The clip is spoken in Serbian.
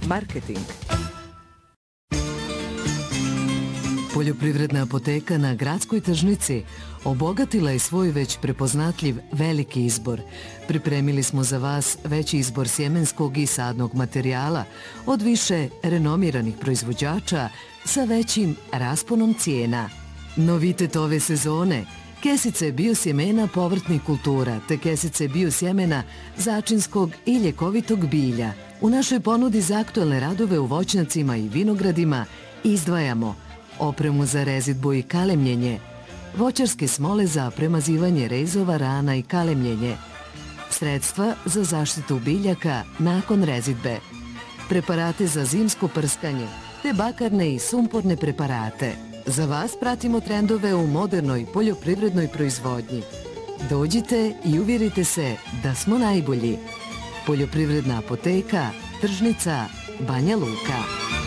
Marketing. Poljoprivredna apoteka na gradskoj tržnici obogatila je svoj već prepoznatljiv veliki izbor. Pripremili smo za vas veći izbor sjemenskog i sadnog materijala od više renomiranih proizvođača sa većim rasponom cijena. Novitet ove sezone: kesice biosjemena povrtnih kultura te kesice biosjemena začinskog i ljekovitog bilja. U našoj ponudi za aktualne radove u voćnjacima i vinogradima izdvajamo opremu za rezidbu i kalemljenje, voćarske smole za premazivanje rezova, rana i kalemljenje, sredstva za zaštitu biljaka nakon rezidbe, preparate za zimsko prskanje te bakarne i sumporne preparate. Za vas pratimo trendove u modernoj poljoprivrednoj proizvodnji. Dođite i uvjerite se da smo najbolji. Poljoprivredna apoteka, tržnica, Banja Luka.